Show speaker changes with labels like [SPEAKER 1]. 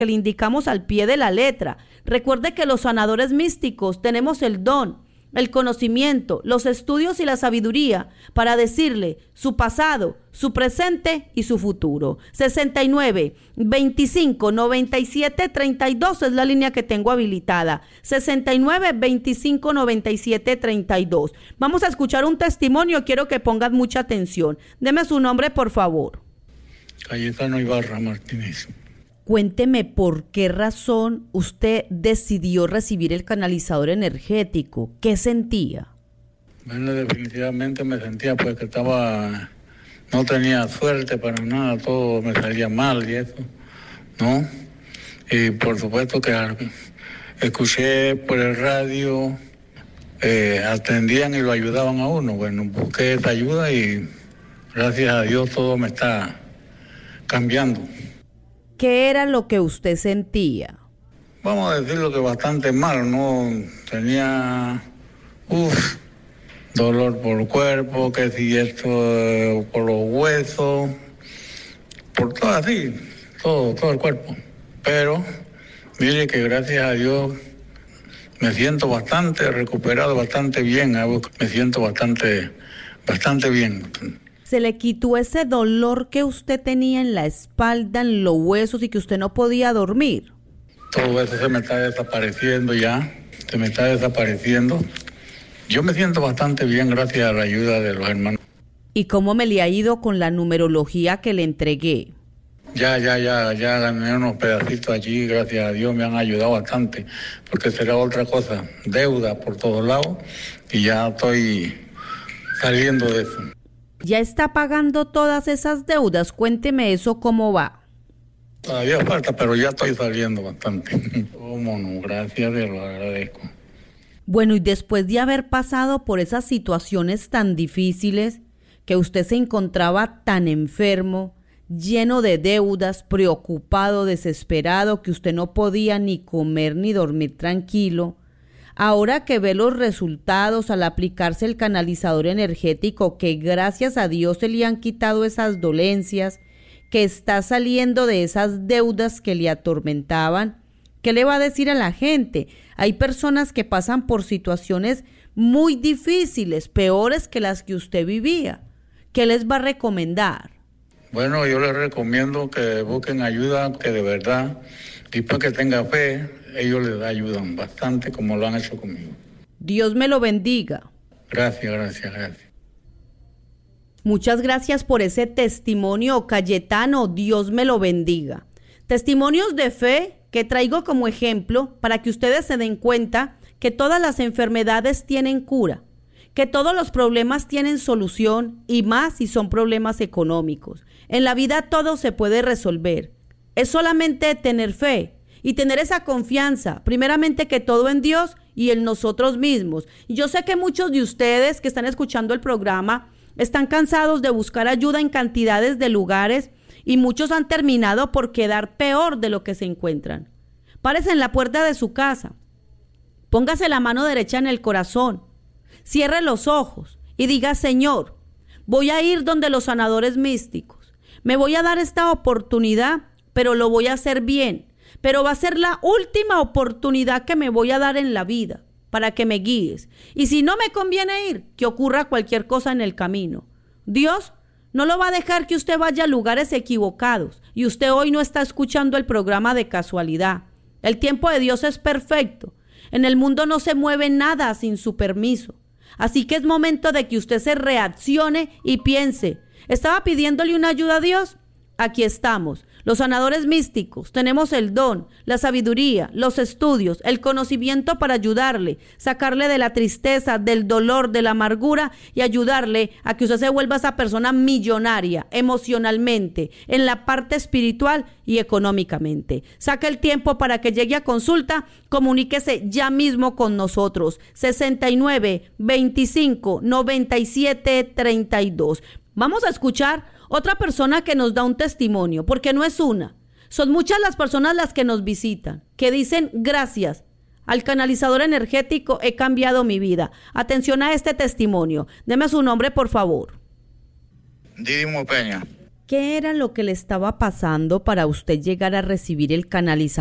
[SPEAKER 1] que le indicamos al pie de la letra. Recuerde que los sanadores místicos tenemos el don, el conocimiento, los estudios y la sabiduría para decirle su pasado, su presente y su futuro. 69 25 97 32 es la línea que tengo habilitada. 69 25 97 32. Vamos a escuchar un testimonio. Quiero que pongan mucha atención. Deme su nombre, por favor.
[SPEAKER 2] Cayetano Ibarra Martínez.
[SPEAKER 1] Cuénteme por qué razón usted decidió recibir el canalizador energético. ¿Qué sentía?
[SPEAKER 2] Bueno, definitivamente me sentía pues que no tenía suerte para nada, todo me salía mal y eso, ¿no? Y por supuesto que escuché por el radio, atendían y lo ayudaban a uno. Bueno, busqué esa ayuda y gracias a Dios todo me está cambiando.
[SPEAKER 1] ¿Qué era lo que usted sentía?
[SPEAKER 2] Vamos a decirlo que bastante mal, ¿no? Tenía dolor por el cuerpo, que si esto por los huesos, por todo así, todo el cuerpo. Pero mire que gracias a Dios me siento bastante recuperado, bastante bien, me siento bastante bien.
[SPEAKER 1] ¿Se le quitó ese dolor que usted tenía en la espalda, en los huesos y que usted no podía dormir?
[SPEAKER 2] Todo eso se me está desapareciendo ya, Yo me siento bastante bien gracias a la ayuda de los hermanos.
[SPEAKER 1] ¿Y cómo me le ha ido con la numerología que le entregué?
[SPEAKER 2] Ya gané unos pedacitos allí, gracias a Dios me han ayudado bastante, porque será otra cosa, deuda por todos lados, y ya estoy saliendo de eso.
[SPEAKER 1] ¿Ya está pagando todas esas deudas? Cuénteme eso, ¿cómo va?
[SPEAKER 2] Todavía falta, pero ya estoy saliendo bastante. Cómo no, gracias, te lo agradezco.
[SPEAKER 1] Bueno, y después de haber pasado por esas situaciones tan difíciles, que usted se encontraba tan enfermo, lleno de deudas, preocupado, desesperado, que usted no podía ni comer ni dormir tranquilo, ahora que ve los resultados al aplicarse el canalizador energético, que gracias a Dios se le han quitado esas dolencias, que está saliendo de esas deudas que le atormentaban, ¿qué le va a decir a la gente? Hay personas que pasan por situaciones muy difíciles, peores que las que usted vivía. ¿Qué les va a recomendar?
[SPEAKER 2] Bueno, yo les recomiendo que busquen ayuda, que de verdad, después que tenga fe, ellos les ayudan bastante como lo han hecho conmigo.
[SPEAKER 1] Dios me lo bendiga.
[SPEAKER 2] Gracias.
[SPEAKER 1] Muchas gracias por ese testimonio, Cayetano. Dios me lo bendiga. Testimonios de fe que traigo como ejemplo para que ustedes se den cuenta que todas las enfermedades tienen cura, que todos los problemas tienen solución y más si son problemas económicos. En la vida todo se puede resolver. Es solamente tener fe y tener esa confianza, primeramente que todo en Dios y en nosotros mismos. Y yo sé que muchos de ustedes que están escuchando el programa están cansados de buscar ayuda en cantidades de lugares y muchos han terminado por quedar peor de lo que se encuentran. Párese en la puerta de su casa, póngase la mano derecha en el corazón, cierre los ojos y diga: Señor, voy a ir donde los sanadores místicos, me voy a dar esta oportunidad, pero lo voy a hacer bien, pero va a ser la última oportunidad que me voy a dar en la vida para que me guíes. Y si no me conviene ir, que ocurra cualquier cosa en el camino. Dios no lo va a dejar que usted vaya a lugares equivocados y usted hoy no está escuchando el programa de casualidad. El tiempo de Dios es perfecto. En el mundo no se mueve nada sin su permiso. Así que es momento de que usted se reaccione y piense: ¿estaba pidiéndole una ayuda a Dios? Aquí estamos, los sanadores místicos, tenemos el don, la sabiduría, los estudios, el conocimiento para ayudarle, sacarle de la tristeza, del dolor, de la amargura y ayudarle a que usted se vuelva esa persona millonaria emocionalmente, en la parte espiritual y económicamente. Saque el tiempo para que llegue a consulta, comuníquese ya mismo con nosotros. 69 25 97 32. Vamos a escuchar otra persona que nos da un testimonio, porque no es una, son muchas las personas las que nos visitan, que dicen: gracias al canalizador energético he cambiado mi vida. Atención a este testimonio. Deme su nombre, por favor.
[SPEAKER 2] Didimo Peña.
[SPEAKER 1] ¿Qué era lo que le estaba pasando para usted llegar a recibir el canalizador?